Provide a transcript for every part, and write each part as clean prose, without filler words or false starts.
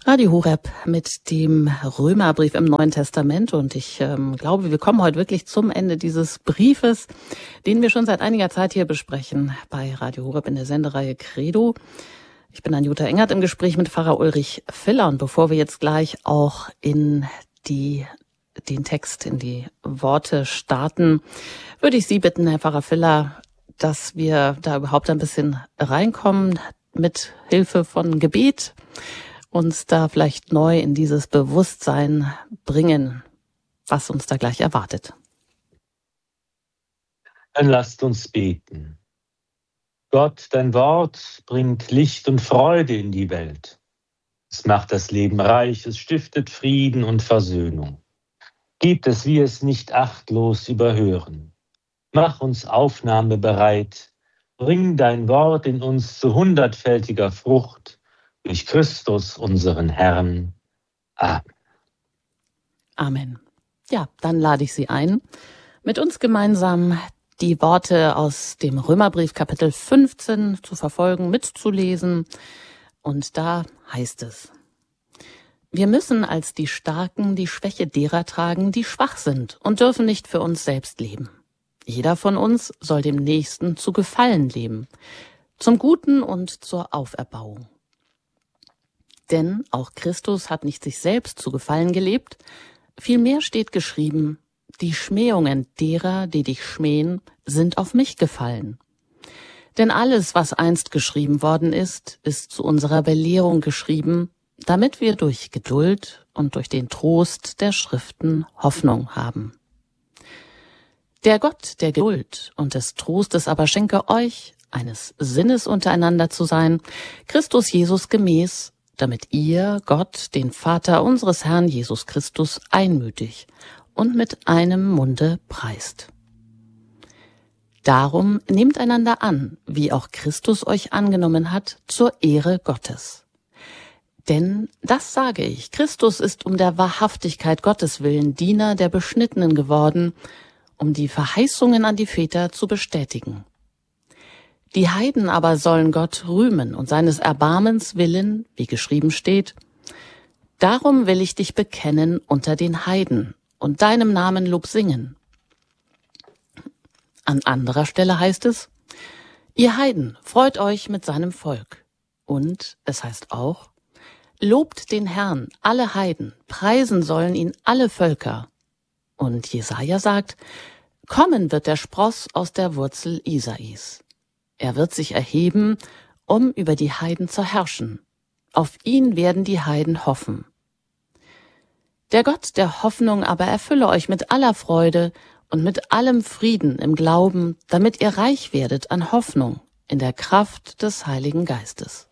Radio Horeb mit dem Römerbrief im Neuen Testament, und ich glaube, wir kommen heute wirklich zum Ende dieses Briefes, den wir schon seit einiger Zeit hier besprechen bei Radio Horeb in der Sendereihe Credo. Ich bin Anjuta Engert im Gespräch mit Pfarrer Ulrich Filler, und bevor wir jetzt gleich auch in den Text, in die Worte starten, würde ich Sie bitten, Herr Pfarrer Filler, dass wir da überhaupt ein bisschen reinkommen mit Hilfe von Gebet, uns da vielleicht neu in dieses Bewusstsein bringen, was uns da gleich erwartet. Dann lasst uns beten. Gott, dein Wort bringt Licht und Freude in die Welt. Es macht das Leben reich, es stiftet Frieden und Versöhnung. Gib, dass wir es nicht achtlos überhören. Mach uns aufnahmebereit. Bring dein Wort in uns zu 100-fältiger Frucht. Durch Christus, unseren Herrn. Amen. Amen. Ja, dann lade ich Sie ein, mit uns gemeinsam die Worte aus dem Römerbrief Kapitel 15 zu verfolgen, mitzulesen. Und da heißt es: Wir müssen als die Starken die Schwäche derer tragen, die schwach sind, und dürfen nicht für uns selbst leben. Jeder von uns soll dem Nächsten zu Gefallen leben, zum Guten und zur Auferbauung. Denn auch Christus hat nicht sich selbst zu Gefallen gelebt, vielmehr steht geschrieben: Die Schmähungen derer, die dich schmähen, sind auf mich gefallen. Denn alles, was einst geschrieben worden ist, ist zu unserer Belehrung geschrieben, damit wir durch Geduld und durch den Trost der Schriften Hoffnung haben. Der Gott der Geduld und des Trostes aber schenke euch, eines Sinnes untereinander zu sein, Christus Jesus gemäß, damit ihr Gott, den Vater unseres Herrn Jesus Christus, einmütig und mit einem Munde preist. Darum nehmt einander an, wie auch Christus euch angenommen hat, zur Ehre Gottes. Denn, das sage ich, Christus ist um der Wahrhaftigkeit Gottes willen Diener der Beschnittenen geworden, um die Verheißungen an die Väter zu bestätigen. Die Heiden aber sollen Gott rühmen und seines Erbarmens willen, wie geschrieben steht: Darum will ich dich bekennen unter den Heiden und deinem Namen Lob singen. An anderer Stelle heißt es: Ihr Heiden, freut euch mit seinem Volk. Und es heißt auch: Lobt den Herrn, alle Heiden, preisen sollen ihn alle Völker. Und Jesaja sagt: Kommen wird der Spross aus der Wurzel Isais. Er wird sich erheben, um über die Heiden zu herrschen. Auf ihn werden die Heiden hoffen. Der Gott der Hoffnung aber erfülle euch mit aller Freude und mit allem Frieden im Glauben, damit ihr reich werdet an Hoffnung in der Kraft des Heiligen Geistes.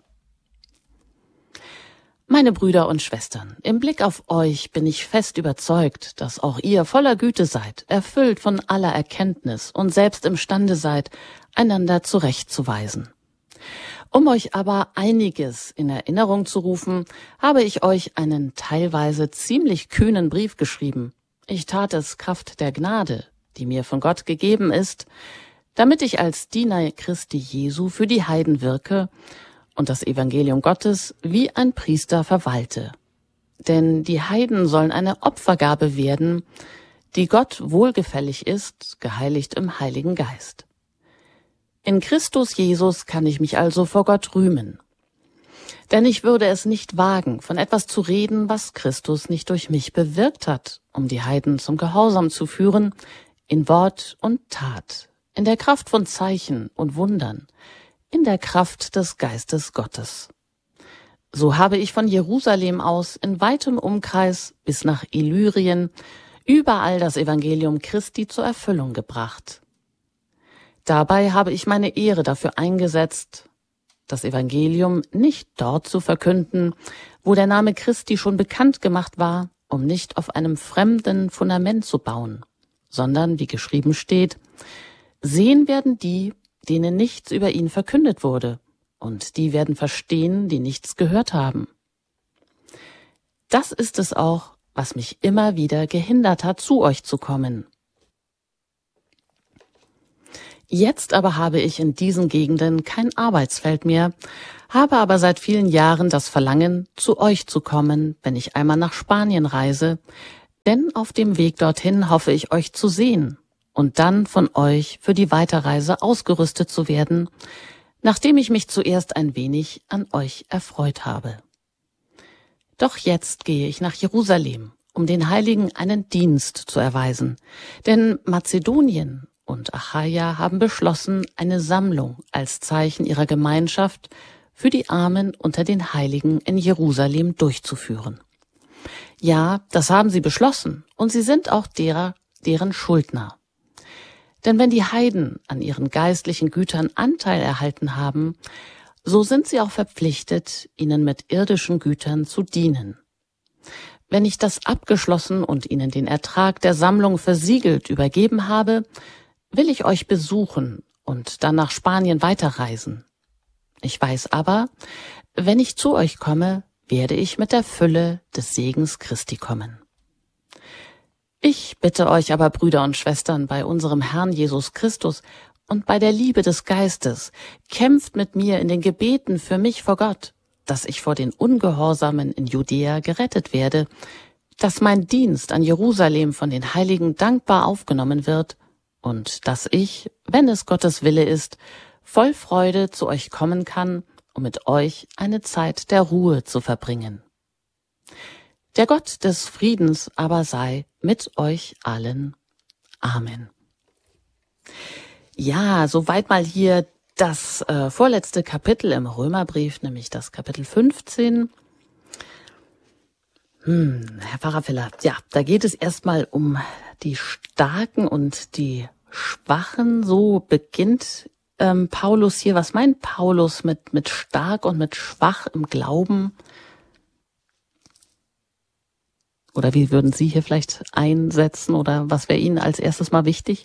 Meine Brüder und Schwestern, im Blick auf euch bin ich fest überzeugt, dass auch ihr voller Güte seid, erfüllt von aller Erkenntnis und selbst imstande seid, einander zurechtzuweisen. Um euch aber einiges in Erinnerung zu rufen, habe ich euch einen teilweise ziemlich kühnen Brief geschrieben. Ich tat es Kraft der Gnade, die mir von Gott gegeben ist, damit ich als Diener Christi Jesu für die Heiden wirke und das Evangelium Gottes wie ein Priester verwalte. Denn die Heiden sollen eine Opfergabe werden, die Gott wohlgefällig ist, geheiligt im Heiligen Geist. In Christus Jesus kann ich mich also vor Gott rühmen. Denn ich würde es nicht wagen, von etwas zu reden, was Christus nicht durch mich bewirkt hat, um die Heiden zum Gehorsam zu führen, in Wort und Tat, in der Kraft von Zeichen und Wundern, in der Kraft des Geistes Gottes. So habe ich von Jerusalem aus in weitem Umkreis bis nach Illyrien überall das Evangelium Christi zur Erfüllung gebracht. Dabei habe ich meine Ehre dafür eingesetzt, das Evangelium nicht dort zu verkünden, wo der Name Christi schon bekannt gemacht war, um nicht auf einem fremden Fundament zu bauen, sondern, wie geschrieben steht: Sehen werden die, denen nichts über ihn verkündet wurde, und die werden verstehen, die nichts gehört haben. Das ist es auch, was mich immer wieder gehindert hat, zu euch zu kommen. Jetzt aber habe ich in diesen Gegenden kein Arbeitsfeld mehr, habe aber seit vielen Jahren das Verlangen, zu euch zu kommen, wenn ich einmal nach Spanien reise, denn auf dem Weg dorthin hoffe ich euch zu sehen und dann von euch für die Weiterreise ausgerüstet zu werden, nachdem ich mich zuerst ein wenig an euch erfreut habe. Doch jetzt gehe ich nach Jerusalem, um den Heiligen einen Dienst zu erweisen, denn Mazedonien und Achaia haben beschlossen, eine Sammlung als Zeichen ihrer Gemeinschaft für die Armen unter den Heiligen in Jerusalem durchzuführen. Ja, das haben sie beschlossen, und sie sind auch deren Schuldner. Denn wenn die Heiden an ihren geistlichen Gütern Anteil erhalten haben, so sind sie auch verpflichtet, ihnen mit irdischen Gütern zu dienen. Wenn ich das abgeschlossen und ihnen den Ertrag der Sammlung versiegelt übergeben habe, will ich euch besuchen und dann nach Spanien weiterreisen. Ich weiß aber, wenn ich zu euch komme, werde ich mit der Fülle des Segens Christi kommen. Ich bitte euch aber, Brüder und Schwestern, bei unserem Herrn Jesus Christus und bei der Liebe des Geistes, kämpft mit mir in den Gebeten für mich vor Gott, dass ich vor den Ungehorsamen in Judäa gerettet werde, dass mein Dienst an Jerusalem von den Heiligen dankbar aufgenommen wird und dass ich, wenn es Gottes Wille ist, voll Freude zu euch kommen kann, um mit euch eine Zeit der Ruhe zu verbringen. Der Gott des Friedens aber sei mit euch allen. Amen. Ja, soweit mal hier das vorletzte Kapitel im Römerbrief, nämlich das Kapitel 15. Herr Pfarrer Filler, ja, da geht es erstmal um die Starken und die Schwachen. So beginnt Paulus hier. Was meint Paulus mit stark und mit schwach im Glauben? Oder wie würden Sie hier vielleicht einsetzen oder was wäre Ihnen als erstes mal wichtig?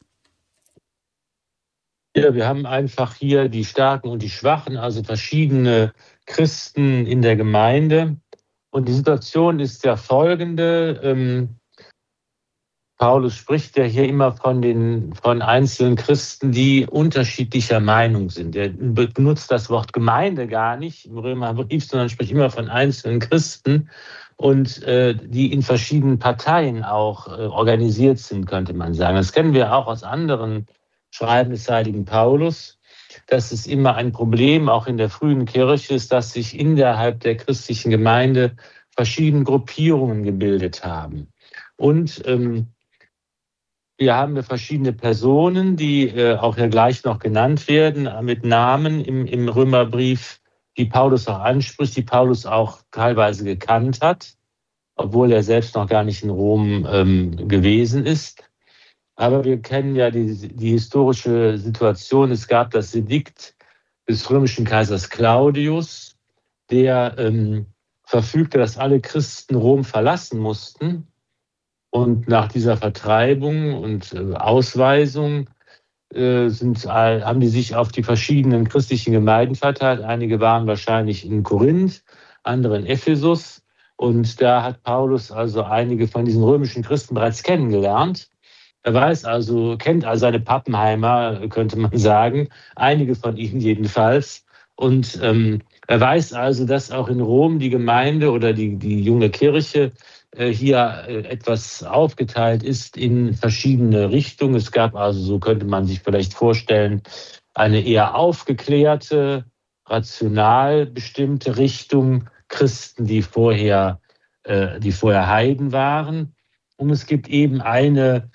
Ja, wir haben einfach hier die Starken und die Schwachen, also verschiedene Christen in der Gemeinde. Und die Situation ist ja folgende. Paulus spricht ja hier immer von einzelnen Christen, die unterschiedlicher Meinung sind. Er benutzt das Wort Gemeinde gar nicht im Römerbrief, sondern spricht immer von einzelnen Christen und die in verschiedenen Parteien auch organisiert sind, könnte man sagen. Das kennen wir auch aus anderen Schreiben des heiligen Paulus, dass es immer ein Problem auch in der frühen Kirche ist, dass sich innerhalb der christlichen Gemeinde verschiedene Gruppierungen gebildet haben. Und wir haben verschiedene Personen, die auch ja gleich noch genannt werden, mit Namen im Römerbrief, die Paulus auch anspricht, die Paulus auch teilweise gekannt hat, obwohl er selbst noch gar nicht in Rom gewesen ist. Aber wir kennen ja die historische Situation. Es gab das Edikt des römischen Kaisers Claudius, der verfügte, dass alle Christen Rom verlassen mussten. Und nach dieser Vertreibung und Ausweisung haben die sich auf die verschiedenen christlichen Gemeinden verteilt. Einige waren wahrscheinlich in Korinth, andere in Ephesus. Und da hat Paulus also einige von diesen römischen Christen bereits kennengelernt. Er kennt also seine Pappenheimer, könnte man sagen, einige von ihnen jedenfalls. Und er weiß also, dass auch in Rom die Gemeinde oder die junge Kirche hier etwas aufgeteilt ist in verschiedene Richtungen. Es gab also, so könnte man sich vielleicht vorstellen, eine eher aufgeklärte, rational bestimmte Richtung, Christen, die vorher Heiden waren. Und es gibt eben eine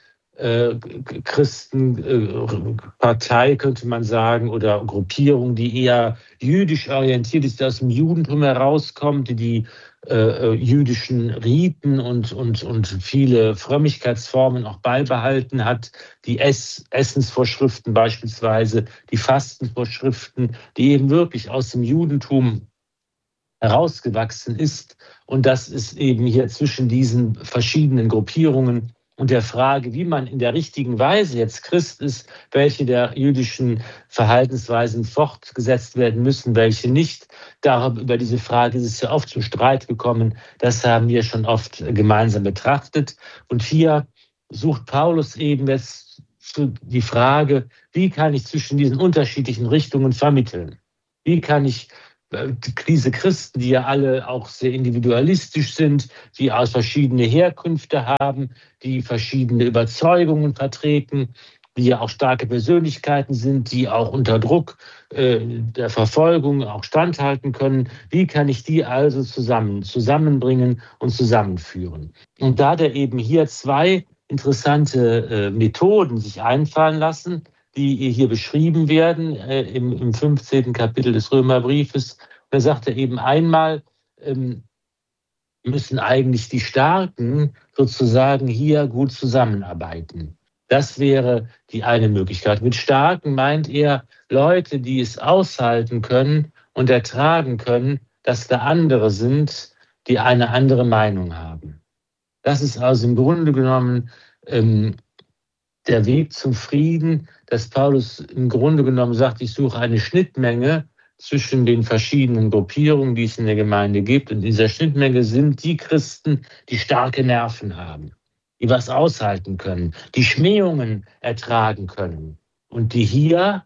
Christenpartei, könnte man sagen, oder Gruppierung, die eher jüdisch orientiert ist, die aus dem Judentum herauskommt, die jüdischen Riten und viele Frömmigkeitsformen auch beibehalten hat, die Essensvorschriften beispielsweise, die Fastenvorschriften, die eben wirklich aus dem Judentum herausgewachsen ist. Und das ist eben hier zwischen diesen verschiedenen Gruppierungen und der Frage, wie man in der richtigen Weise jetzt Christ ist, welche der jüdischen Verhaltensweisen fortgesetzt werden müssen, welche nicht. Über diese Frage ist es ja oft zum Streit gekommen. Das haben wir schon oft gemeinsam betrachtet. Und hier sucht Paulus eben jetzt die Frage, wie kann ich zwischen diesen unterschiedlichen Richtungen vermitteln? Wie kann ich diese Christen, die ja alle auch sehr individualistisch sind, die aus verschiedene Herkünfte haben, die verschiedene Überzeugungen vertreten, die ja auch starke Persönlichkeiten sind, die auch unter Druck der Verfolgung auch standhalten können. Wie kann ich die also zusammenbringen und zusammenführen? Und da der eben hier zwei interessante Methoden sich einfallen lassen, die hier beschrieben werden im 15. Kapitel des Römerbriefes. Da sagt er eben einmal, müssen eigentlich die Starken sozusagen hier gut zusammenarbeiten. Das wäre die eine Möglichkeit. Mit Starken meint er Leute, die es aushalten können und ertragen können, dass da andere sind, die eine andere Meinung haben. Das ist also im Grunde genommen der Weg zum Frieden, dass Paulus im Grunde genommen sagt, ich suche eine Schnittmenge zwischen den verschiedenen Gruppierungen, die es in der Gemeinde gibt. Und in dieser Schnittmenge sind die Christen, die starke Nerven haben, die was aushalten können, die Schmähungen ertragen können und die hier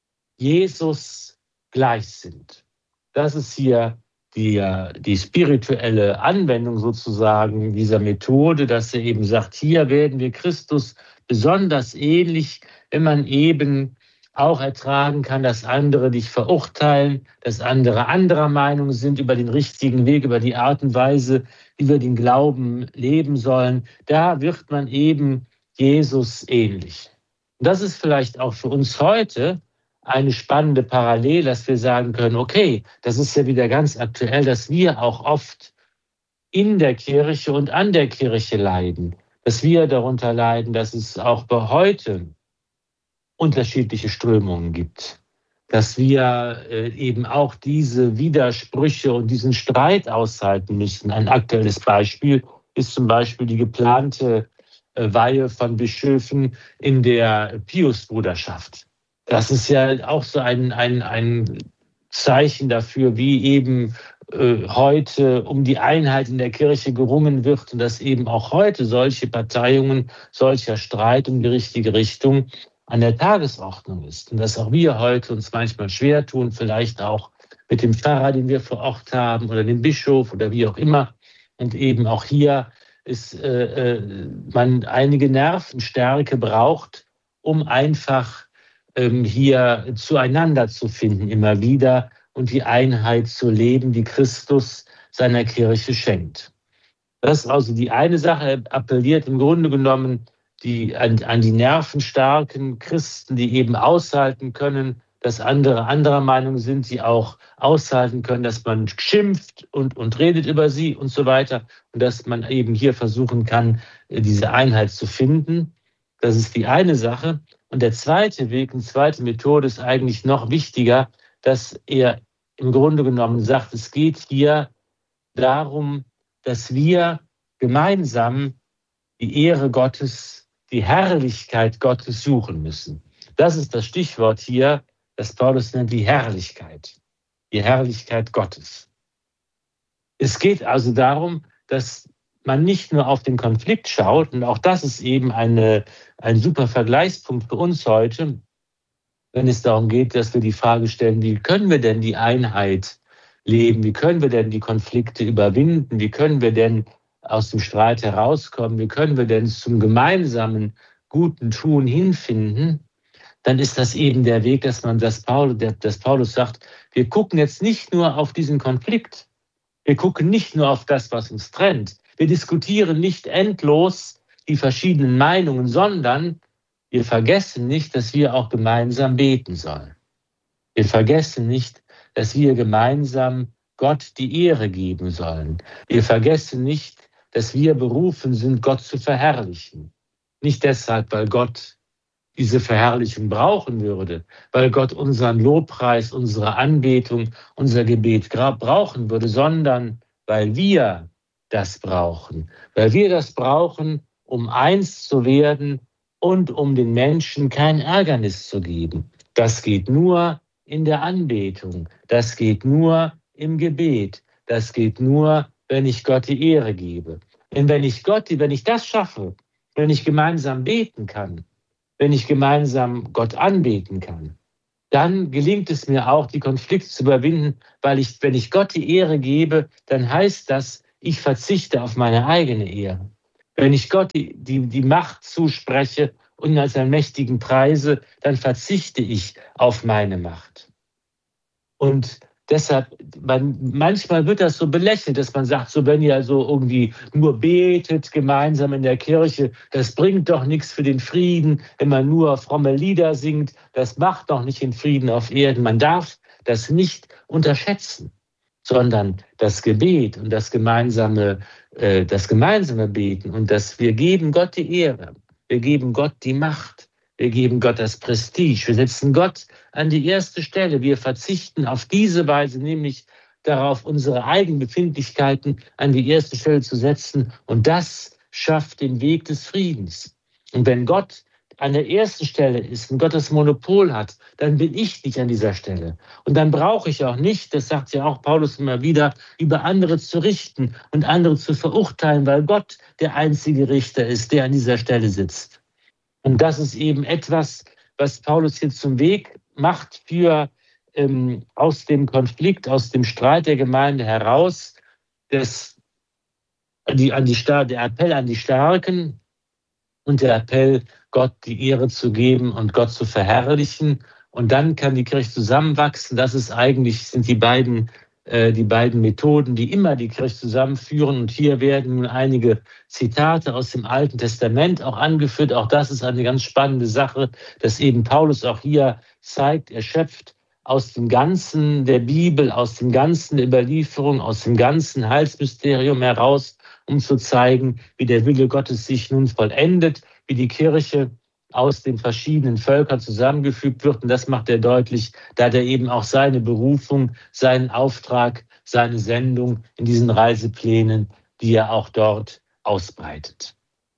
Jesus gleich sind. Das ist hier die spirituelle Anwendung sozusagen dieser Methode, dass er eben sagt, hier werden wir Christus besonders ähnlich, wenn man eben auch ertragen kann, dass andere dich verurteilen, dass andere anderer Meinung sind über den richtigen Weg, über die Art und Weise, wie wir den Glauben leben sollen. Da wird man eben Jesus ähnlich. Und das ist vielleicht auch für uns heute eine spannende Parallele, dass wir sagen können, okay, das ist ja wieder ganz aktuell, dass wir auch oft in der Kirche und an der Kirche leiden, dass wir darunter leiden, dass es auch bei heute unterschiedliche Strömungen gibt, dass wir eben auch diese Widersprüche und diesen Streit aushalten müssen. Ein aktuelles Beispiel ist zum Beispiel die geplante Weihe von Bischöfen in der Piusbruderschaft. Das ist ja auch so ein Zeichen dafür, wie eben heute um die Einheit in der Kirche gerungen wird und dass eben auch heute solche Parteiungen, solcher Streit um die richtige Richtung an der Tagesordnung ist. Und dass auch wir heute uns manchmal schwer tun, vielleicht auch mit dem Pfarrer, den wir vor Ort haben, oder dem Bischof oder wie auch immer. Und eben auch hier ist man einige Nervenstärke braucht, um einfach hier zueinander zu finden immer wieder und die Einheit zu leben, die Christus seiner Kirche schenkt. Das ist also die eine Sache. Er appelliert im Grunde genommen an die nervenstarken Christen, die eben aushalten können, dass andere anderer Meinung sind, die auch aushalten können, dass man schimpft und redet über sie und so weiter und dass man eben hier versuchen kann, diese Einheit zu finden. Das ist die eine Sache. Und der zweite Weg, eine zweite Methode ist eigentlich noch wichtiger, dass er im Grunde genommen sagt, es geht hier darum, dass wir gemeinsam die Ehre Gottes, die Herrlichkeit Gottes suchen müssen. Das ist das Stichwort hier, das Paulus nennt die Herrlichkeit Gottes. Es geht also darum, dass man nicht nur auf den Konflikt schaut, und auch das ist eben ein super Vergleichspunkt für uns heute, wenn es darum geht, dass wir die Frage stellen, wie können wir denn die Einheit leben, wie können wir denn die Konflikte überwinden, wie können wir denn aus dem Streit herauskommen, wie können wir denn zum gemeinsamen guten Tun hinfinden, dann ist das eben der Weg, dass Paulus sagt, wir gucken jetzt nicht nur auf diesen Konflikt, wir gucken nicht nur auf das, was uns trennt, wir diskutieren nicht endlos die verschiedenen Meinungen, sondern wir vergessen nicht, dass wir auch gemeinsam beten sollen. Wir vergessen nicht, dass wir gemeinsam Gott die Ehre geben sollen. Wir vergessen nicht, dass wir berufen sind, Gott zu verherrlichen. Nicht deshalb, weil Gott diese Verherrlichung brauchen würde, weil Gott unseren Lobpreis, unsere Anbetung, unser Gebet brauchen würde, sondern weil wir das brauchen. Weil wir das brauchen, um eins zu werden und um den Menschen kein Ärgernis zu geben. Das geht nur in der Anbetung. Das geht nur im Gebet. Das geht nur, wenn ich Gott die Ehre gebe. Denn wenn ich das schaffe, wenn ich gemeinsam beten kann, wenn ich gemeinsam Gott anbeten kann, dann gelingt es mir auch, die Konflikte zu überwinden, weil wenn ich Gott die Ehre gebe, dann heißt das, ich verzichte auf meine eigene Ehre. Wenn ich Gott die Macht zuspreche und als einen mächtigen preise, dann verzichte ich auf meine Macht. Und deshalb, manchmal wird das so belächelt, dass man sagt, so wenn ihr so irgendwie nur betet gemeinsam in der Kirche, das bringt doch nichts für den Frieden, wenn man nur fromme Lieder singt, das macht doch nicht den Frieden auf Erden. Man darf das nicht unterschätzen, sondern das Gebet und das gemeinsame Beten und dass wir geben Gott die Ehre, wir geben Gott die Macht, wir geben Gott das Prestige, wir setzen Gott an die erste Stelle. Wir verzichten auf diese Weise nämlich darauf, unsere eigenen Befindlichkeiten an die erste Stelle zu setzen. Und das schafft den Weg des Friedens. Und wenn Gott an der ersten Stelle ist und Gott das Monopol hat, dann bin ich nicht an dieser Stelle. Und dann brauche ich auch nicht, das sagt ja auch Paulus immer wieder, über andere zu richten und andere zu verurteilen, weil Gott der einzige Richter ist, der an dieser Stelle sitzt. Und das ist eben etwas, was Paulus hier zum Weg macht für aus dem Konflikt, aus dem Streit der Gemeinde heraus, der Appell an die Starken und der Appell, Gott die Ehre zu geben und Gott zu verherrlichen. Und dann kann die Kirche zusammenwachsen. Das sind die beiden Methoden, die immer die Kirche zusammenführen. Und hier werden nun einige Zitate aus dem Alten Testament auch angeführt. Auch das ist eine ganz spannende Sache, dass eben Paulus auch hier zeigt, er schöpft aus dem Ganzen der Bibel, aus dem Ganzen der Überlieferung, aus dem ganzen Heilsmysterium heraus, um zu zeigen, wie der Wille Gottes sich nun vollendet, wie die Kirche aus den verschiedenen Völkern zusammengefügt wird. Und das macht er deutlich, da hat er eben auch seine Berufung, seinen Auftrag, seine Sendung in diesen Reiseplänen, die er auch dort ausbreitet.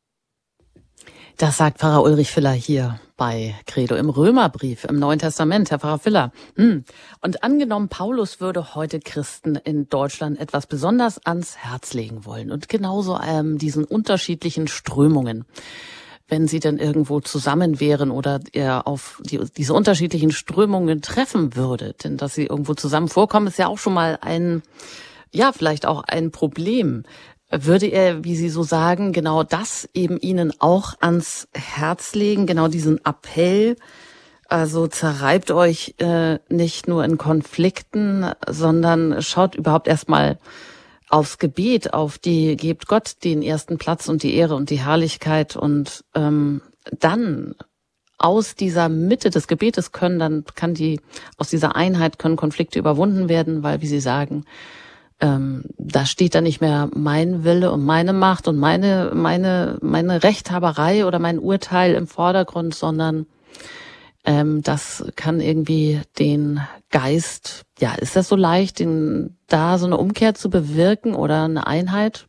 Das sagt Pfarrer Ulrich Filler hier bei Credo im Römerbrief im Neuen Testament, Herr Pfarrer Filler. Und angenommen, Paulus würde heute Christen in Deutschland etwas besonders ans Herz legen wollen und genauso diesen unterschiedlichen Strömungen. Wenn sie denn irgendwo zusammen wären oder er auf diese unterschiedlichen Strömungen treffen würde, denn dass sie irgendwo zusammen vorkommen, ist ja auch schon mal vielleicht auch ein Problem. Würde er, wie Sie so sagen, genau das eben Ihnen auch ans Herz legen, genau diesen Appell, also zerreibt euch nicht nur in Konflikten, sondern schaut überhaupt erstmal aufs Gebet, gebt Gott den ersten Platz und die Ehre und die Herrlichkeit und dann aus dieser Mitte des Gebetes aus dieser Einheit können Konflikte überwunden werden, weil, wie Sie sagen, da steht dann nicht mehr mein Wille und meine Macht und meine Rechthaberei oder mein Urteil im Vordergrund, sondern das kann irgendwie den Geist, ist das so leicht, da so eine Umkehr zu bewirken oder eine Einheit?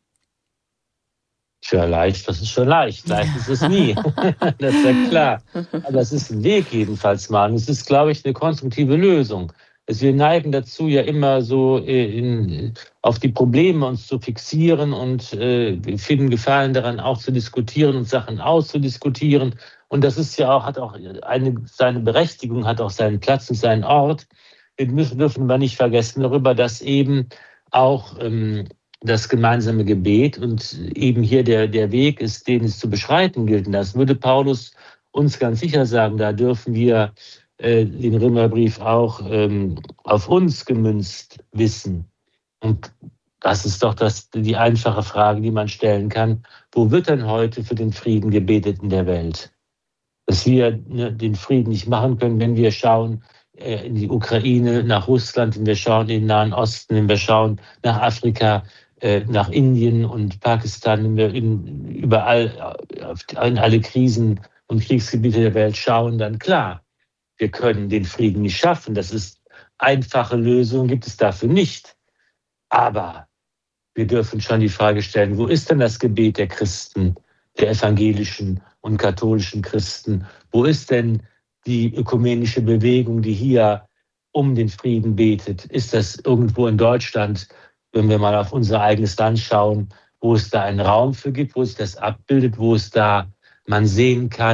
Tja, leicht, das ist schon leicht. Leicht ist es nie. Das ist ja klar. Aber es ist ein Weg jedenfalls mal. Und es ist, glaube ich, eine konstruktive Lösung. Wir neigen dazu, ja immer so auf die Probleme uns zu fixieren und wir finden Gefallen daran, auch zu diskutieren und Sachen auszudiskutieren. Und das ist ja auch, hat auch seine Berechtigung, hat auch seinen Platz und seinen Ort. Dürfen wir nicht vergessen darüber, dass eben auch das gemeinsame Gebet und eben hier der Weg ist, den es zu beschreiten gilt. Und das würde Paulus uns ganz sicher sagen. Da dürfen wir den Römerbrief auch auf uns gemünzt wissen. Und das ist doch die einfache Frage, die man stellen kann. Wo wird denn heute für den Frieden gebetet in der Welt? Dass wir den Frieden nicht machen können, wenn wir schauen in die Ukraine, nach Russland, wenn wir schauen in den Nahen Osten, wenn wir schauen nach Afrika, nach Indien und Pakistan, wenn wir überall in alle Krisen und Kriegsgebiete der Welt schauen, dann klar, wir können den Frieden nicht schaffen. Das ist einfache Lösungen, gibt es dafür nicht. Aber wir dürfen schon die Frage stellen, wo ist denn das Gebet der Christen, der evangelischen und katholischen Christen? Wo ist denn die ökumenische Bewegung, die hier um den Frieden betet? Ist das irgendwo in Deutschland, wenn wir mal auf unser eigenes Land schauen, wo es da einen Raum für gibt, wo es das abbildet, wo es da man sehen kann,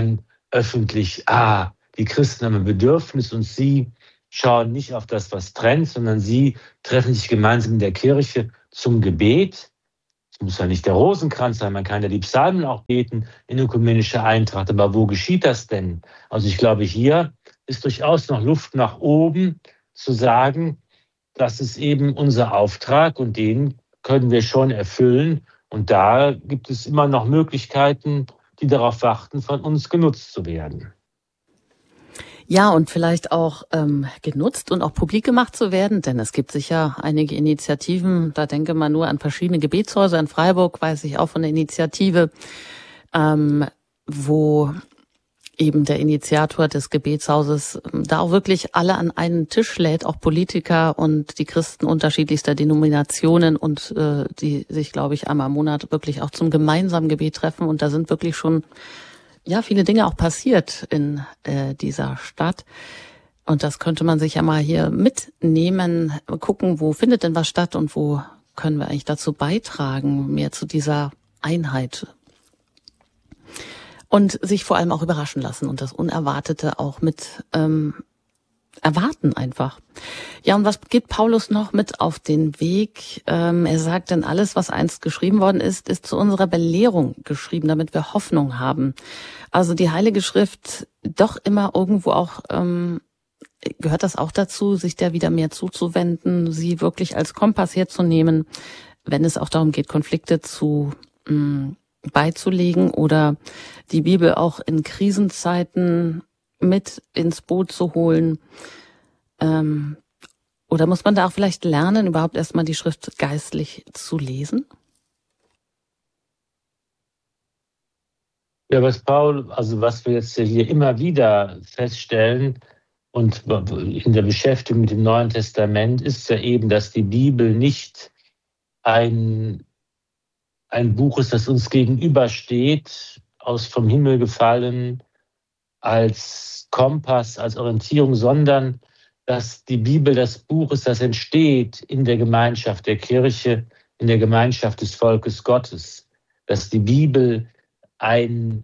öffentlich, die Christen haben ein Bedürfnis und sie schauen nicht auf das, was trennt, sondern sie treffen sich gemeinsam in der Kirche zum Gebet. Es muss ja nicht der Rosenkranz sein, man kann ja die Psalmen auch beten in ökumenischer Eintracht. Aber wo geschieht das denn? Also ich glaube, hier ist durchaus noch Luft nach oben zu sagen, das ist eben unser Auftrag und den können wir schon erfüllen. Und da gibt es immer noch Möglichkeiten, die darauf warten, von uns genutzt zu werden. Ja, und vielleicht auch genutzt und auch publik gemacht zu werden, denn es gibt sicher einige Initiativen, da denke man nur an verschiedene Gebetshäuser. In Freiburg weiß ich auch von der Initiative, wo eben der Initiator des Gebetshauses da auch wirklich alle an einen Tisch lädt, auch Politiker und die Christen unterschiedlichster Denominationen und die sich, glaube ich, einmal im Monat wirklich auch zum gemeinsamen Gebet treffen. Und da sind wirklich schon viele Dinge auch passiert in dieser Stadt. Und das könnte man sich ja mal hier mitnehmen, gucken, wo findet denn was statt und wo können wir eigentlich dazu beitragen, mehr zu dieser Einheit. Und sich vor allem auch überraschen lassen und das Unerwartete auch mit erwarten einfach. Ja, und was gibt Paulus noch mit auf den Weg? Er sagt, denn alles, was einst geschrieben worden ist, ist zu unserer Belehrung geschrieben, damit wir Hoffnung haben. Also die Heilige Schrift doch immer irgendwo auch, gehört das auch dazu, sich der wieder mehr zuzuwenden, sie wirklich als Kompass herzunehmen, wenn es auch darum geht, Konflikte zu beizulegen oder die Bibel auch in Krisenzeiten mit ins Boot zu holen. Oder muss man da auch vielleicht lernen, überhaupt erstmal die Schrift geistlich zu lesen? Ja, was wir jetzt hier immer wieder feststellen und in der Beschäftigung mit dem Neuen Testament ist ja eben, dass die Bibel nicht ein Buch ist, das uns gegenübersteht, aus vom Himmel gefallen, als Kompass, als Orientierung, sondern dass die Bibel das Buch ist, das entsteht in der Gemeinschaft der Kirche, in der Gemeinschaft des Volkes Gottes. Dass die Bibel ein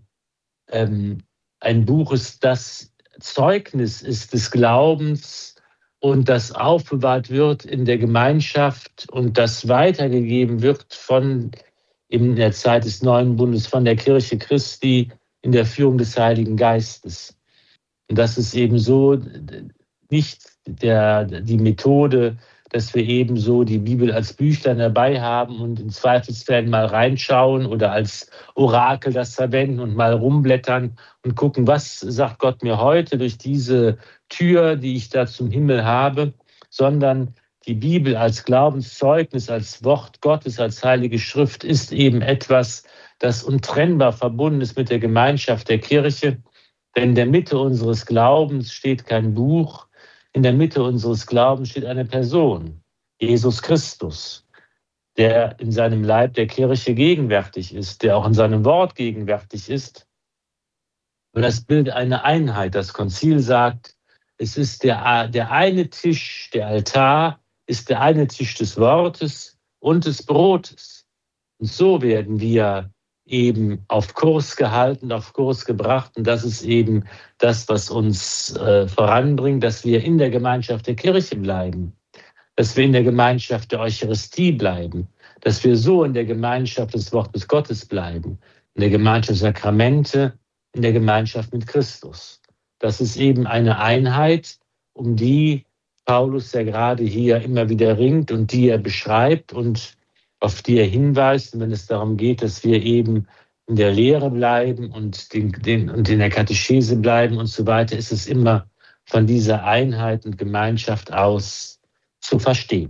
Buch ist, das Zeugnis ist des Glaubens und das aufbewahrt wird in der Gemeinschaft und das weitergegeben wird in der Zeit des Neuen Bundes von der Kirche Christi in der Führung des Heiligen Geistes. Und das ist eben so nicht die Methode, dass wir eben so die Bibel als Büchlein dabei haben und in Zweifelsfällen mal reinschauen oder als Orakel das verwenden und mal rumblättern und gucken, was sagt Gott mir heute durch diese Tür, die ich da zum Himmel habe, sondern die Bibel als Glaubenszeugnis, als Wort Gottes, als Heilige Schrift ist eben etwas, das untrennbar verbunden ist mit der Gemeinschaft der Kirche. Denn in der Mitte unseres Glaubens steht kein Buch, in der Mitte unseres Glaubens steht eine Person, Jesus Christus, der in seinem Leib der Kirche gegenwärtig ist, der auch in seinem Wort gegenwärtig ist. Und das bildet eine Einheit. Das Konzil sagt, es ist der eine Tisch, der Altar, ist der eine Tisch des Wortes und des Brotes. Und so werden wir eben auf Kurs gehalten, auf Kurs gebracht. Und das ist eben das, was uns voranbringt, dass wir in der Gemeinschaft der Kirche bleiben, dass wir in der Gemeinschaft der Eucharistie bleiben, dass wir so in der Gemeinschaft des Wortes Gottes bleiben, in der Gemeinschaft der Sakramente, in der Gemeinschaft mit Christus. Das ist eben eine Einheit, um die Paulus ja gerade hier immer wieder ringt und die er beschreibt und auf die er hinweist, wenn es darum geht, dass wir eben in der Lehre bleiben und in der Katechese bleiben und so weiter, ist es immer von dieser Einheit und Gemeinschaft aus zu verstehen.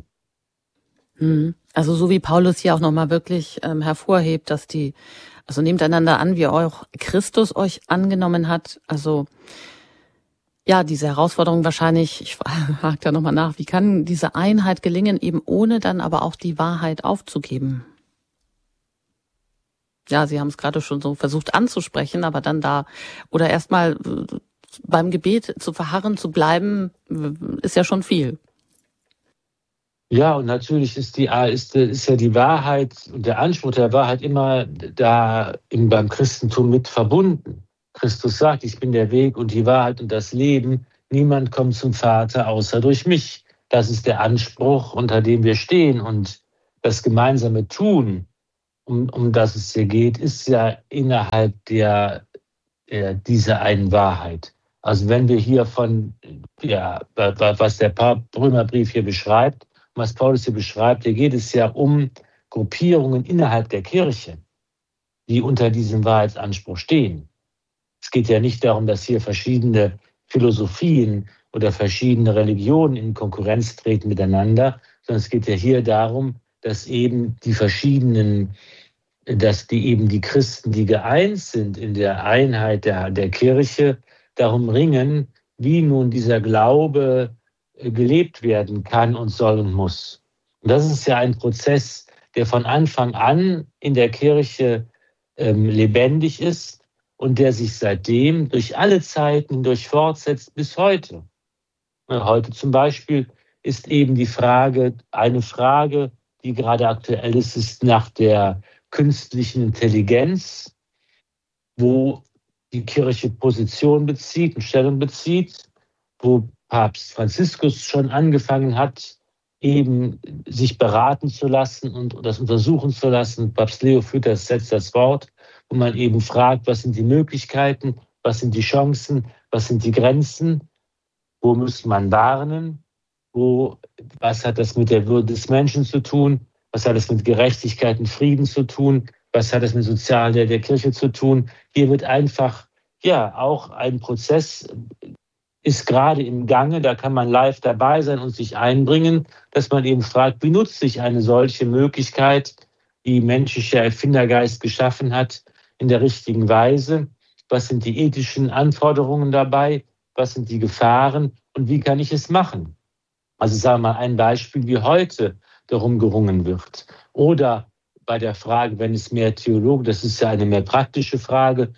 Also so wie Paulus hier auch nochmal wirklich hervorhebt, dass also nehmt einander an, wie auch Christus euch angenommen hat. Also ja, diese Herausforderung wahrscheinlich, ich hake da nochmal nach, wie kann diese Einheit gelingen, eben ohne dann aber auch die Wahrheit aufzugeben? Ja, Sie haben es gerade schon so versucht anzusprechen, aber dann oder erstmal beim Gebet zu verharren, zu bleiben, ist ja schon viel. Ja, und natürlich ist ja die Wahrheit und der Anspruch der Wahrheit immer beim Christentum mit verbunden. Christus sagt, ich bin der Weg und die Wahrheit und das Leben. Niemand kommt zum Vater außer durch mich. Das ist der Anspruch, unter dem wir stehen. Und das gemeinsame Tun, um das es hier geht, ist ja innerhalb dieser einen Wahrheit. Also wenn wir hier was der Römerbrief hier beschreibt, was Paulus hier beschreibt, hier geht es ja um Gruppierungen innerhalb der Kirche, die unter diesem Wahrheitsanspruch stehen. Es geht ja nicht darum, dass hier verschiedene Philosophien oder verschiedene Religionen in Konkurrenz treten miteinander, sondern es geht ja hier darum, dass eben die Christen, die geeint sind in der Einheit der Kirche, darum ringen, wie nun dieser Glaube gelebt werden kann und soll und muss. Und das ist ja ein Prozess, der von Anfang an in der Kirche lebendig ist und der sich seitdem durch alle Zeiten hindurch fortsetzt bis heute. Heute zum Beispiel ist eben eine Frage, die gerade aktuell ist nach der künstlichen Intelligenz, wo die Kirche Position bezieht und Stellung bezieht, wo Papst Franziskus schon angefangen hat, eben sich beraten zu lassen und das untersuchen zu lassen. Papst Leo setzt das Wort, wo man eben fragt, was sind die Möglichkeiten, was sind die Chancen, was sind die Grenzen, wo muss man warnen, was hat das mit der Würde des Menschen zu tun, was hat es mit Gerechtigkeit und Frieden zu tun, was hat es mit Sozial der Kirche zu tun. Hier wird einfach, auch ein Prozess ist gerade im Gange, da kann man live dabei sein und sich einbringen, dass man eben fragt, wie nutzt sich eine solche Möglichkeit, die menschlicher Erfindergeist geschaffen hat, in der richtigen Weise? Was sind die ethischen Anforderungen dabei? Was sind die Gefahren? Und wie kann ich es machen? Also sagen wir mal ein Beispiel, wie heute darum gerungen wird. Oder bei der Frage, wenn es mehr Theologen, das ist ja eine mehr praktische Frage,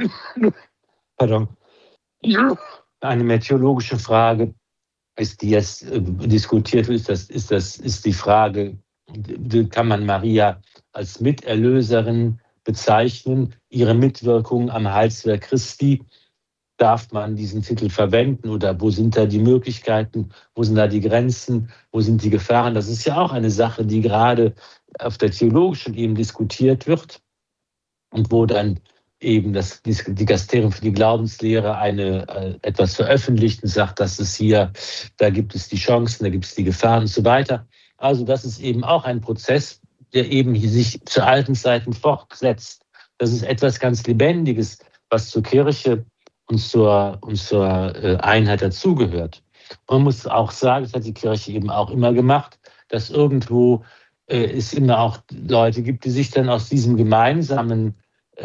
eine mehr theologische Frage ist, die jetzt diskutiert wird, ist die Frage, kann man Maria als Miterlöserin bezeichnen, ihre Mitwirkung am Heilswerk Christi? Darf man diesen Titel verwenden oder wo sind da die Möglichkeiten, wo sind da die Grenzen, wo sind die Gefahren? Das ist ja auch eine Sache, die gerade auf der theologischen Ebene diskutiert wird und wo dann eben das Dikasterium für die Glaubenslehre etwas veröffentlicht und sagt, dass da gibt es die Chancen, da gibt es die Gefahren und so weiter. Also das ist eben auch ein Prozess, der eben sich zu alten Zeiten fortsetzt. Das ist etwas ganz Lebendiges, was zur Kirche und zur Einheit dazugehört. Man muss auch sagen, das hat die Kirche eben auch immer gemacht, dass irgendwo es immer auch Leute gibt, die sich dann aus diesem gemeinsamen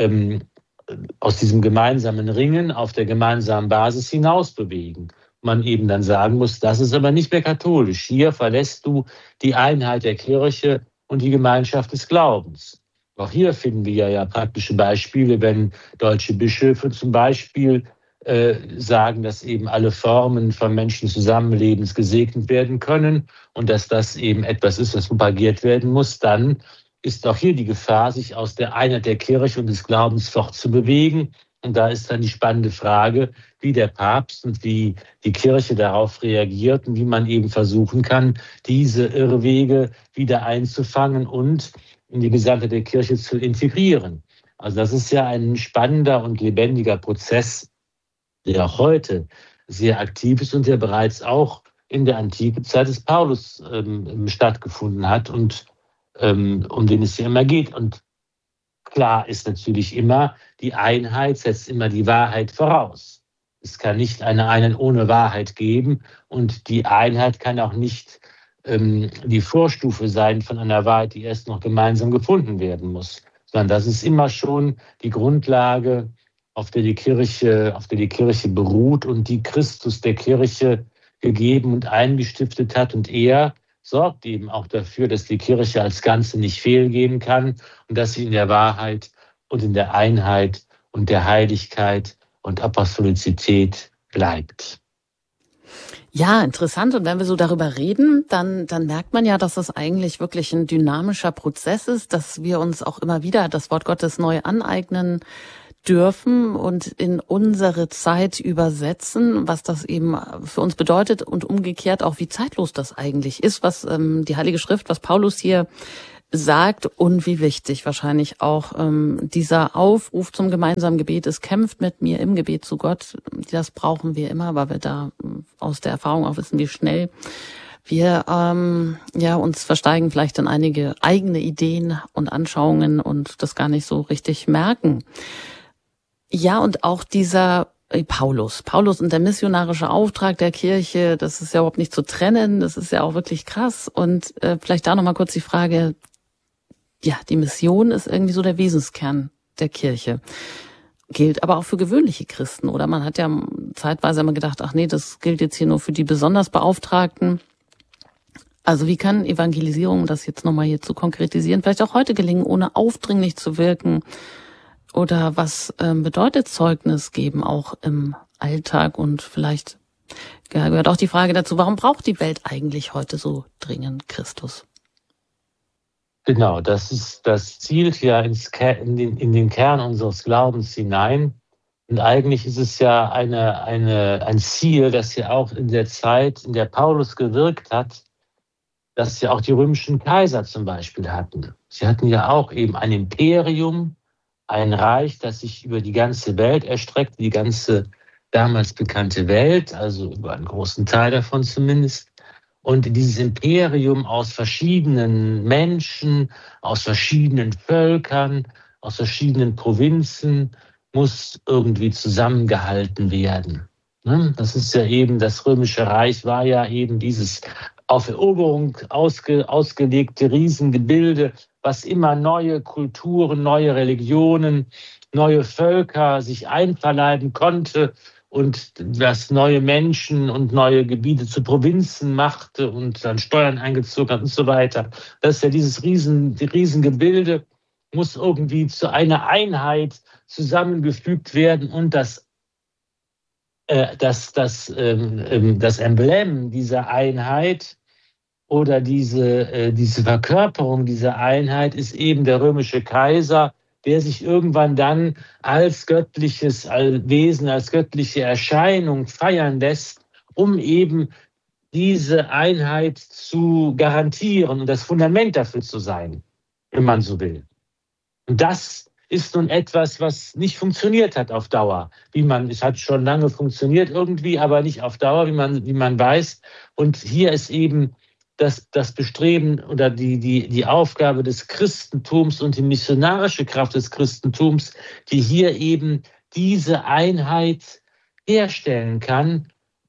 Ringen auf der gemeinsamen Basis hinaus bewegen. Man eben dann sagen muss, das ist aber nicht mehr katholisch. Hier verlässt du die Einheit der Kirche und die Gemeinschaft des Glaubens. Auch hier finden wir ja praktische Beispiele, wenn deutsche Bischöfe zum Beispiel sagen, dass eben alle Formen von Menschenzusammenlebens gesegnet werden können und dass das eben etwas ist, was propagiert werden muss, dann ist auch hier die Gefahr, sich aus der Einheit der Kirche und des Glaubens fortzubewegen. Und da ist dann die spannende Frage, wie der Papst und wie die Kirche darauf reagiert und wie man eben versuchen kann, diese Irrwege wieder einzufangen und in die Gesamtheit der Kirche zu integrieren. Also das ist ja ein spannender und lebendiger Prozess, der auch heute sehr aktiv ist und der bereits auch in der antiken Zeit des Paulus stattgefunden hat und um den es ja immer geht. Und klar ist natürlich immer, die Einheit setzt immer die Wahrheit voraus. Es kann nicht eine Einheit ohne Wahrheit geben und die Einheit kann auch nicht die Vorstufe sein von einer Wahrheit, die erst noch gemeinsam gefunden werden muss, sondern das ist immer schon die Grundlage, auf der die Kirche beruht und die Christus der Kirche gegeben und eingestiftet hat. Und er sorgt eben auch dafür, dass die Kirche als Ganze nicht fehlgehen kann und dass sie in der Wahrheit und in der Einheit und der Heiligkeit und Apostolizität bleibt. Ja, interessant. Und wenn wir so darüber reden, dann merkt man ja, dass das eigentlich wirklich ein dynamischer Prozess ist, dass wir uns auch immer wieder das Wort Gottes neu aneignen dürfen und in unsere Zeit übersetzen, was das eben für uns bedeutet und umgekehrt auch, wie zeitlos das eigentlich ist, was die Heilige Schrift, was Paulus hier sagt und wie wichtig wahrscheinlich auch dieser Aufruf zum gemeinsamen Gebet ist, kämpft mit mir im Gebet zu Gott. Das brauchen wir immer, weil wir da aus der Erfahrung auch wissen, wie schnell wir uns versteigen vielleicht in einige eigene Ideen und Anschauungen und das gar nicht so richtig merken. Ja, und auch dieser Paulus und der missionarische Auftrag der Kirche, das ist ja überhaupt nicht zu trennen, das ist ja auch wirklich krass. Und vielleicht da nochmal kurz die Frage, ja, die Mission ist irgendwie so der Wesenskern der Kirche. Gilt aber auch für gewöhnliche Christen, oder? Man hat ja zeitweise immer gedacht, ach nee, das gilt jetzt hier nur für die besonders Beauftragten. Also wie kann Evangelisierung, das jetzt nochmal hier zu konkretisieren, vielleicht auch heute gelingen, ohne aufdringlich zu wirken? Oder was bedeutet Zeugnis geben auch im Alltag? Und vielleicht gehört auch die Frage dazu, warum braucht die Welt eigentlich heute so dringend Christus? Genau, das zielt ja in den Kern unseres Glaubens hinein. Und eigentlich ist es ja ein Ziel, das ja auch in der Zeit, in der Paulus gewirkt hat, das ja auch die römischen Kaiser zum Beispiel hatten. Sie hatten ja auch eben ein Imperium, ein Reich, das sich über die ganze Welt erstreckt, die ganze damals bekannte Welt, also über einen großen Teil davon zumindest. Und dieses Imperium aus verschiedenen Menschen, aus verschiedenen Völkern, aus verschiedenen Provinzen muss irgendwie zusammengehalten werden. Das ist ja eben, das Römische Reich war ja eben dieses auf Eroberung ausgelegte Riesengebilde, was immer neue Kulturen, neue Religionen, neue Völker sich einverleiben konnte und das neue Menschen und neue Gebiete zu Provinzen machte und dann Steuern eingezogen hat und so weiter. Das ist ja dieses Riesengebilde, muss irgendwie zu einer Einheit zusammengefügt werden und das Emblem dieser Einheit oder diese Verkörperung dieser Einheit ist eben der römische Kaiser, der sich irgendwann dann als göttliches Wesen, als göttliche Erscheinung feiern lässt, um eben diese Einheit zu garantieren und das Fundament dafür zu sein, wenn man so will. Und das ist nun etwas, was nicht funktioniert hat auf Dauer. Es hat schon lange funktioniert irgendwie, aber nicht auf Dauer, wie man weiß. Und hier ist eben das Bestreben oder die Aufgabe des Christentums und die missionarische Kraft des Christentums, die hier eben diese Einheit herstellen kann,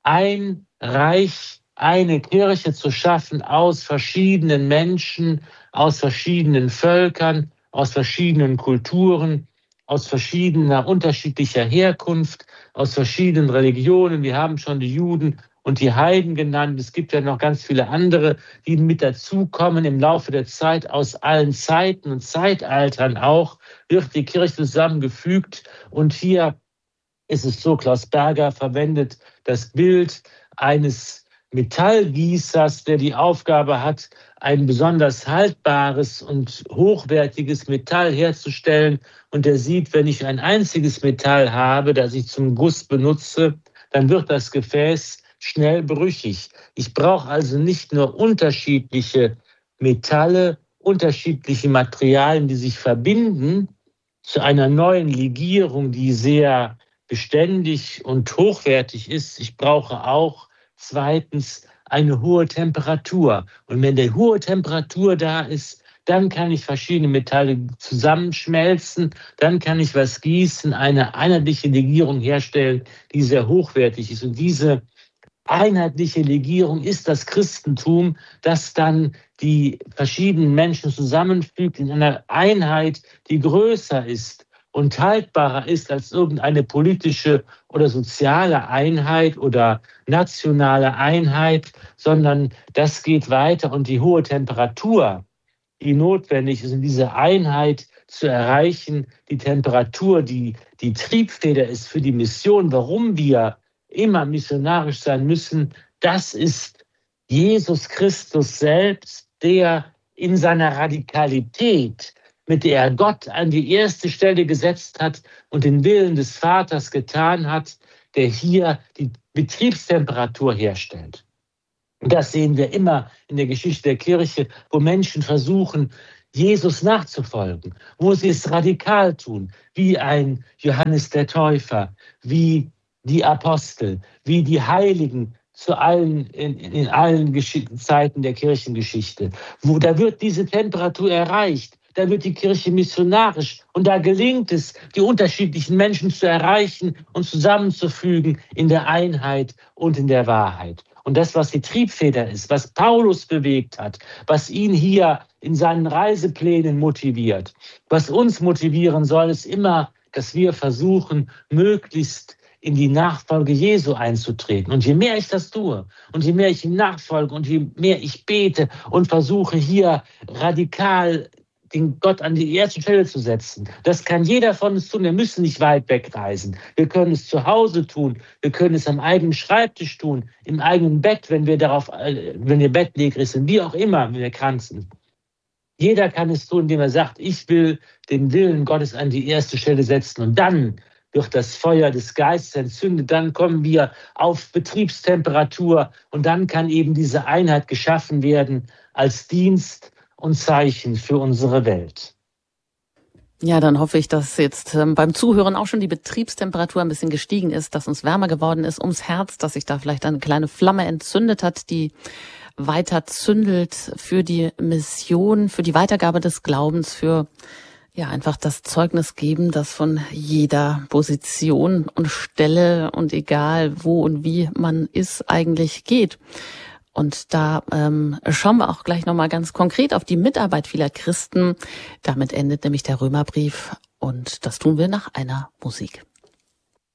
ein Reich, eine Kirche zu schaffen aus verschiedenen Menschen, aus verschiedenen Völkern, aus verschiedenen Kulturen, aus verschiedener unterschiedlicher Herkunft, aus verschiedenen Religionen. Wir haben schon die Juden und die Heiden genannt. Es gibt ja noch ganz viele andere, die mit dazukommen. Im Laufe der Zeit, aus allen Zeiten und Zeitaltern auch, wird die Kirche zusammengefügt. Und hier ist es so, Klaus Berger verwendet das Bild eines Metallgießers, der die Aufgabe hat, ein besonders haltbares und hochwertiges Metall herzustellen. Und der sieht, wenn ich ein einziges Metall habe, das ich zum Guss benutze, dann wird das Gefäß schnell brüchig. Ich brauche also nicht nur unterschiedliche Metalle, unterschiedliche Materialien, die sich verbinden zu einer neuen Legierung, die sehr beständig und hochwertig ist. Ich brauche auch zweitens eine hohe Temperatur. Und wenn eine hohe Temperatur da ist, dann kann ich verschiedene Metalle zusammenschmelzen, dann kann ich was gießen, eine einheitliche Legierung herstellen, die sehr hochwertig ist. Und diese einheitliche Legierung ist das Christentum, das dann die verschiedenen Menschen zusammenfügt in einer Einheit, die größer ist und haltbarer ist als irgendeine politische oder soziale Einheit oder nationale Einheit, sondern das geht weiter und die hohe Temperatur, die notwendig ist, um diese Einheit zu erreichen, die Temperatur, die Triebfeder ist für die Mission, warum wir immer missionarisch sein müssen, das ist Jesus Christus selbst, der in seiner Radikalität mit der er Gott an die erste Stelle gesetzt hat und den Willen des Vaters getan hat, der hier die Betriebstemperatur herstellt. Und das sehen wir immer in der Geschichte der Kirche, wo Menschen versuchen, Jesus nachzufolgen, wo sie es radikal tun, wie ein Johannes der Täufer, wie die Apostel, wie die Heiligen in allen Zeiten der Kirchengeschichte. Da wird diese Temperatur erreicht, da wird die Kirche missionarisch und da gelingt es, die unterschiedlichen Menschen zu erreichen und zusammenzufügen in der Einheit und in der Wahrheit. Und das, was die Triebfeder ist, was Paulus bewegt hat, was ihn hier in seinen Reiseplänen motiviert, was uns motivieren soll, ist immer, dass wir versuchen, möglichst in die Nachfolge Jesu einzutreten. Und je mehr ich das tue und je mehr ich ihm nachfolge und je mehr ich bete und versuche hier radikal den Gott an die erste Stelle zu setzen. Das kann jeder von uns tun. Wir müssen nicht weit wegreisen. Wir können es zu Hause tun. Wir können es am eigenen Schreibtisch tun, im eigenen Bett, wenn wir bettlägerig sind, wie auch immer, wenn wir krank sind. Jeder kann es tun, indem er sagt, ich will den Willen Gottes an die erste Stelle setzen. Und dann wird das Feuer des Geistes entzündet. Dann kommen wir auf Betriebstemperatur. Und dann kann eben diese Einheit geschaffen werden als Dienst und Zeichen für unsere Welt. Ja, dann hoffe ich, dass jetzt beim Zuhören auch schon die Betriebstemperatur ein bisschen gestiegen ist, dass uns wärmer geworden ist ums Herz, dass sich da vielleicht eine kleine Flamme entzündet hat, die weiter zündelt für die Mission, für die Weitergabe des Glaubens, für einfach das Zeugnis geben, das von jeder Position und Stelle und egal wo und wie man ist, eigentlich geht. Und da schauen wir auch gleich nochmal ganz konkret auf die Mitarbeit vieler Christen. Damit endet nämlich der Römerbrief und das tun wir nach einer Musik.